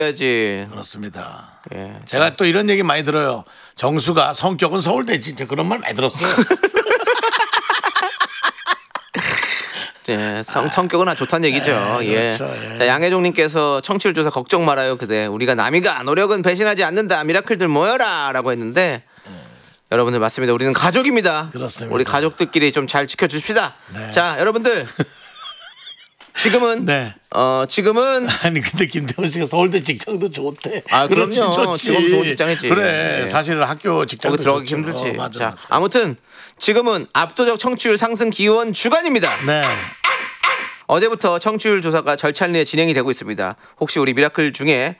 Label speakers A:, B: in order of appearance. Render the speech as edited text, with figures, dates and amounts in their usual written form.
A: 해야지.
B: 그렇습니다.
A: 예.
B: 제가 또 이런 얘기 많이 들어요. 정수가 성격은 서울대 진짜 그런 말 많이 들었어요.
A: 예, 성격은 아주 좋다는 얘기죠. 예.
B: 그렇죠, 예.
A: 자, 양혜종님께서 청취율 조사 걱정 말아요. 그대 우리가 남이가 노력은 배신하지 않는다. 미라클들 모여라라고 했는데 여러분들 맞습니다. 우리는 가족입니다.
B: 그렇습니다.
A: 우리 가족들끼리 좀 잘 지켜주십시다.
B: 네.
A: 자, 여러분들 지금은
B: 네.
A: 지금은
B: 아니 근데 김태훈 씨가 서울대 직장도 좋대.
A: 아,
B: 그렇지,
A: 그럼요.
B: 좋지.
A: 직업 좋은 직장이지.
B: 그래.
A: 네.
B: 사실 학교 직장도
A: 거기 들어가기
B: 좋죠.
A: 힘들지.
B: 맞아,
A: 자,
B: 맞아.
A: 아무튼 지금은 압도적 청취율 상승 기원 주간입니다.
B: 네.
A: 어제부터 청취율 조사가 절찬리에 진행이 되고 있습니다. 혹시 우리 미라클 중에